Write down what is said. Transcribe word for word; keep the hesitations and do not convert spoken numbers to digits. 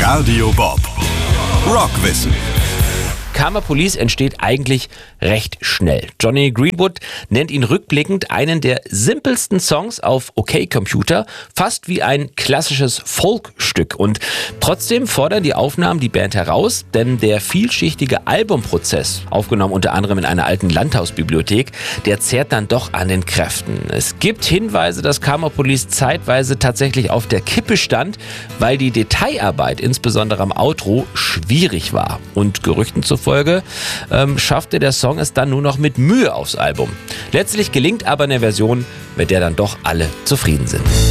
Radio Bob. Rockwissen. Karma Police entsteht eigentlich recht schnell. Jonny Greenwood nennt ihn rückblickend einen der simpelsten Songs auf OK Computer, fast wie ein klassisches Folkstück. Und trotzdem fordern die Aufnahmen die Band heraus, denn der vielschichtige Albumprozess, aufgenommen unter anderem in einer alten Landhausbibliothek, der zehrt dann doch an den Kräften. Es gibt Hinweise, dass Karma Police zeitweise tatsächlich auf der Kippe stand, weil die Detailarbeit, insbesondere am Outro, schwierig war. Und Gerüchten zufolge Folge ähm, schaffte der Song es dann nur noch mit Mühe aufs Album. Letztlich gelingt aber eine Version, mit der dann doch alle zufrieden sind.